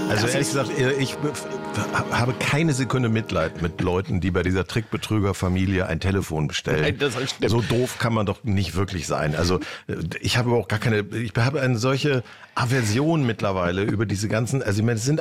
Also ehrlich gesagt, ich habe keine Sekunde Mitleid mit Leuten, die bei dieser Trickbetrügerfamilie ein Telefon bestellen. Nein, das stimmt. So doof kann man doch nicht wirklich sein. Also ich habe auch ich habe eine solche Aversion mittlerweile über diese ganzen, also ich meine, das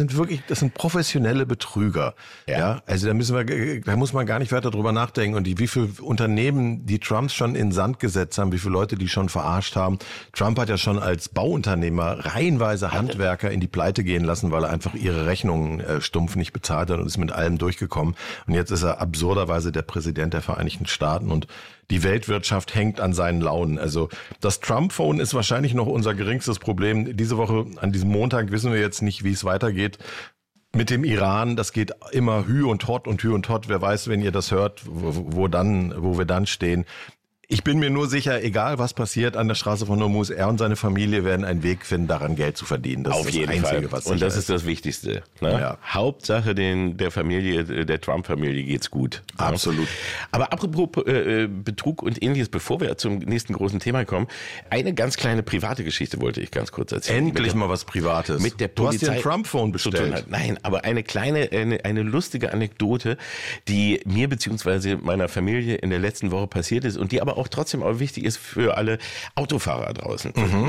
sind professionelle Betrüger. Ja. Also da muss man gar nicht weiter drüber nachdenken. Und wie viele Unternehmen die Trumps schon in Sand gesetzt haben, wie viele Leute die schon verarscht haben. Trump hat ja schon als Bauunternehmer reihenweise Handwerker in die Pleite gehen lassen, weil er einfach ihre Rechnungen stumpf nicht bezahlt hat und ist mit allem durchgekommen. Und jetzt ist er absurderweise der Präsident der Vereinigten Staaten und die Weltwirtschaft hängt an seinen Launen. Also das Trump-Phone ist wahrscheinlich noch unser geringstes Problem. Diese Woche, an diesem Montag, wissen wir jetzt nicht, wie es weitergeht. Mit dem Iran, das geht immer Hü und Hott und Hü und Hott. Wer weiß, wenn ihr das hört, wo wir dann stehen. Ich bin mir nur sicher, egal was passiert an der Straße von Hormuz, er und seine Familie werden einen Weg finden, daran Geld zu verdienen. Das auf ist jeden das Einzige, Fall. was und das ist ist das Wichtigste. Ne? Ja. Hauptsache der Trump-Familie geht's gut. Absolut. Ne? Aber apropos Betrug und Ähnliches, bevor wir zum nächsten großen Thema kommen, eine ganz kleine private Geschichte wollte ich ganz kurz erzählen. Endlich mal was Privates. Mit der du Polizei hast dir ein Trump-Phone bestellt. Nein, aber eine kleine, eine lustige Anekdote, die mir bzw. meiner Familie in der letzten Woche passiert ist und die aber auch trotzdem auch wichtig ist für alle Autofahrer draußen,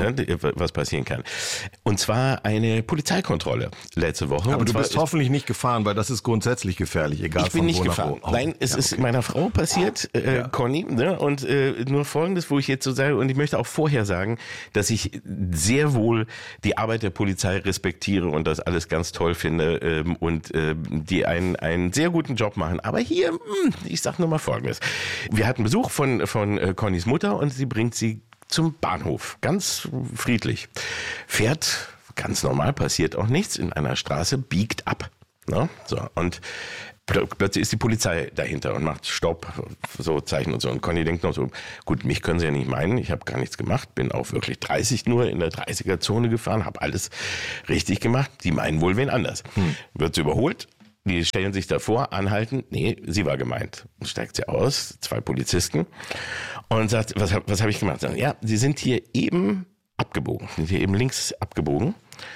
was passieren kann. Und zwar eine Polizeikontrolle letzte Woche. Aber und du bist hoffentlich nicht gefahren, weil das ist grundsätzlich gefährlich, egal ich bin von nicht wo gefahren. nach wo. Nein, es ist meiner Frau passiert, Conny, ne? Und nur Folgendes, wo ich jetzt so sage, und ich möchte auch vorher sagen, dass ich sehr wohl die Arbeit der Polizei respektiere und das alles ganz toll finde und die einen sehr guten Job machen. Aber hier, ich sag nur mal Folgendes. Wir hatten Besuch von Connys Mutter und sie bringt sie zum Bahnhof. Ganz friedlich. Fährt ganz normal, passiert auch nichts in einer Straße, biegt ab. Ne? So, und plötzlich ist die Polizei dahinter und macht Stopp, so Zeichen und so. Und Conny denkt noch so, gut, mich können sie ja nicht meinen, ich habe gar nichts gemacht, bin auch wirklich 30 nur in der 30er-Zone gefahren, habe alles richtig gemacht. Die meinen wohl wen anders. Wird sie überholt. Die stellen sich davor, anhalten. Nee, sie war gemeint. Steigt sie aus, 2 Polizisten und sagt, was hab ich gemacht? Sagen, ja, sie sind hier eben abgebogen, sind hier eben links abgebogen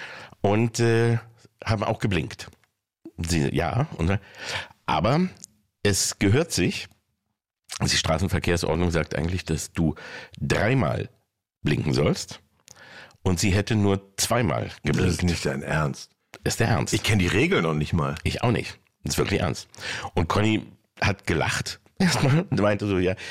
und haben auch geblinkt. Sie, ja, aber es gehört sich, die Straßenverkehrsordnung sagt eigentlich, dass du 3-mal blinken sollst und sie hätte nur 2-mal geblinkt. Das ist nicht dein Ernst. Ist der Ernst. Ich kenne die Regeln noch nicht mal. Ich auch nicht. Das ist wirklich ernst. Und Conny hat gelacht. Erstmal und meinte so, ja,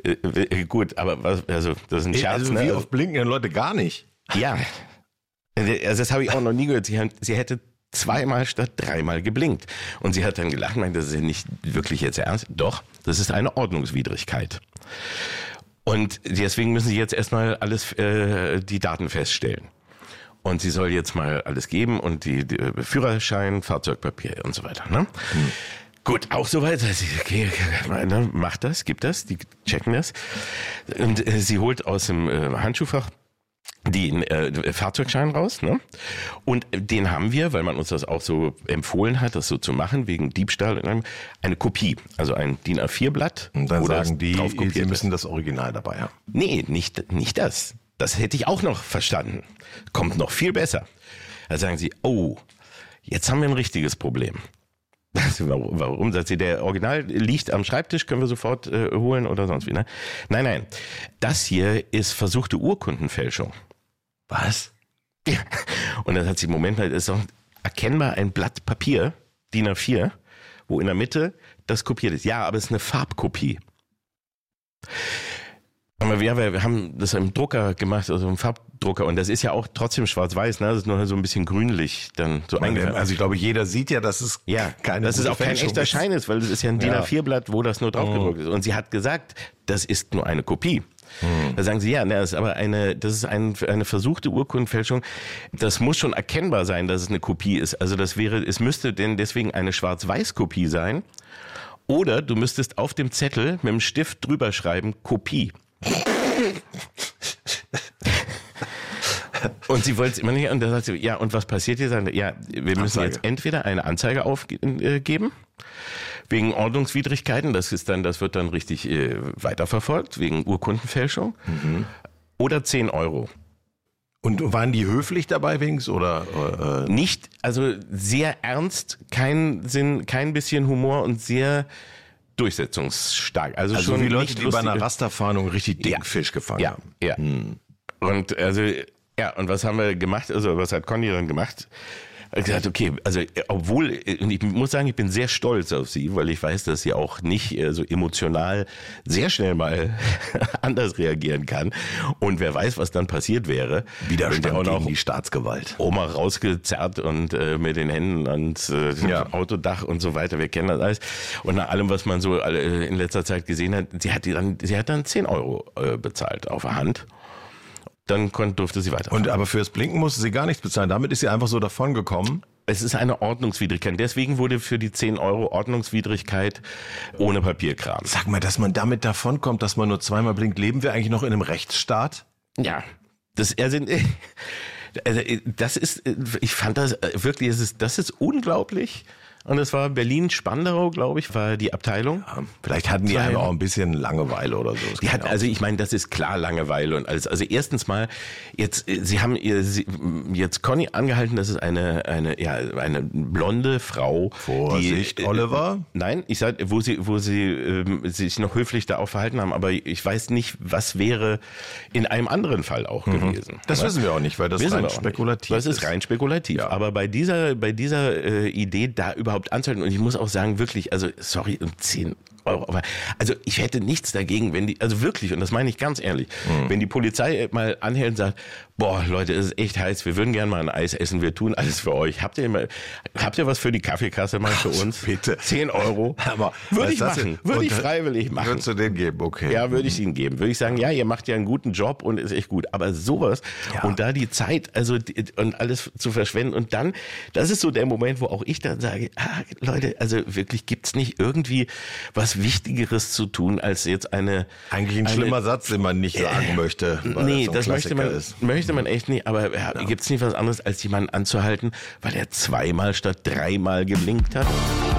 gut, aber was, also das ist ein Scherz. Also, wie oft blinken denn Leute gar nicht? Ja. Also das habe ich auch noch nie gehört. Sie hätte 2-mal statt 3-mal geblinkt. Und sie hat dann gelacht und meinte, das ist ja nicht wirklich jetzt ernst. Doch, das ist eine Ordnungswidrigkeit. Und deswegen müssen sie jetzt erstmal alles, die Daten feststellen. Und sie soll jetzt mal alles geben und die Führerschein, Fahrzeugpapier und so weiter. Ne? Gut, auch soweit. Okay, mach das, gib das, die checken das. Und sie holt aus dem Handschuhfach den Fahrzeugschein raus. Ne? Und den haben wir, weil man uns das auch so empfohlen hat, das so zu machen, wegen Diebstahl, eine Kopie. Also ein DIN A4-Blatt. Und dann sagen die, sie müssen das Original dabei haben. Nee, nicht das. Das hätte ich auch noch verstanden. Kommt noch viel besser. Da sagen sie, oh, jetzt haben wir ein richtiges Problem. Warum? Sagt sie, der Original liegt am Schreibtisch, können wir sofort holen oder sonst wie. Ne? Nein. Das hier ist versuchte Urkundenfälschung. Was? Ja. Und dann hat sie, Moment mal, ist doch erkennbar ein Blatt Papier, DIN A4, wo in der Mitte das kopiert ist. Ja, aber es ist eine Farbkopie. Aber wir haben das im Drucker gemacht, also im Farbdrucker, und das ist ja auch trotzdem schwarz-weiß, ne? Das ist nur so ein bisschen grünlich dann so eingefärbt. Also ich glaube, jeder sieht ja, dass es dass es auch kein echter Schein ist, weil das ist ja ein DIN A4-Blatt, wo das nur drauf gedruckt ist. Und sie hat gesagt, das ist nur eine Kopie. Da sagen sie, ja, das ist aber das ist eine versuchte Urkundenfälschung. Das muss schon erkennbar sein, dass es eine Kopie ist. Also es müsste denn deswegen eine Schwarz-Weiß-Kopie sein. Oder du müsstest auf dem Zettel mit dem Stift drüber schreiben, Kopie. Und sie wollte es immer nicht, und da sagt sie, ja, und was passiert hier? Ja, wir müssen jetzt entweder eine Anzeige aufgeben, wegen Ordnungswidrigkeiten, das wird dann richtig weiterverfolgt, wegen Urkundenfälschung, oder 10 Euro. Und waren die höflich dabei wenigstens oder? Nicht, also sehr ernst, kein bisschen Humor und sehr durchsetzungsstark. Also schon wie Leute, nicht die bei einer Rasterfahndung richtig dicken Fisch gefangen haben. Ja. Und also, und was haben wir gemacht? Also was hat Conny dann gemacht? Gesagt, okay, also obwohl, ich muss sagen, ich bin sehr stolz auf sie, weil ich weiß, dass sie auch nicht so emotional sehr schnell mal anders reagieren kann. Und wer weiß, was dann passiert wäre. Widerstand gegen die Staatsgewalt. Oma rausgezerrt und mit den Händen ans Autodach und so weiter. Wir kennen das alles. Und nach allem, was man so in letzter Zeit gesehen hat, sie hat dann 10 Euro bezahlt auf der Hand. Dann durfte sie weiter. Und aber fürs Blinken musste sie gar nichts bezahlen. Damit ist sie einfach so davon gekommen. Es ist eine Ordnungswidrigkeit. Deswegen wurde für die 10 Euro Ordnungswidrigkeit ohne Papierkram. Sag mal, dass man damit davonkommt, dass man nur zweimal blinkt. Leben wir eigentlich noch in einem Rechtsstaat? Ja, das ist, ich fand das wirklich, das ist unglaublich. Und es war Berlin-Spandau, glaube ich, war die Abteilung. Ja, vielleicht hatten die einfach auch ein bisschen Langeweile oder so. Also ich meine, das ist klar Langeweile und alles. Also erstens mal, sie haben jetzt Conny angehalten, das ist eine blonde Frau. Vorsicht, Oliver. Nein, ich sag, wo sie sich noch höflich da auch verhalten haben, aber ich weiß nicht, was wäre in einem anderen Fall auch gewesen. Das wissen wir auch nicht, weil das rein spekulativ ist. Das ist rein spekulativ. Ja. Aber bei dieser Idee da überhaupt anzuhalten. Und ich muss auch sagen, wirklich, also sorry, 10 Euro. Aber also ich hätte nichts dagegen, wenn die, also wirklich, und das meine ich ganz ehrlich, wenn die Polizei mal anhält und sagt, boah, Leute, es ist echt heiß, wir würden gerne mal ein Eis essen, wir tun alles für euch. Habt ihr was für die Kaffeekasse mal für uns? Bitte. 10 Euro. Würde ich machen. Würde ich freiwillig machen. Würdest du den geben, okay. Ja, würde ich ihnen geben. Würde ich sagen, ja, ihr macht ja einen guten Job und ist echt gut. Aber sowas und da die Zeit, also und alles zu verschwenden und dann, das ist so der Moment, wo auch ich dann sage, Leute, also wirklich gibt's nicht irgendwie was Wichtigeres zu tun, als jetzt eigentlich ein schlimmer Satz, den man nicht sagen möchte. Nee, das möchte man echt nicht, aber gibt's nicht was anderes, als jemanden anzuhalten, weil er 2-mal statt 3-mal geblinkt hat?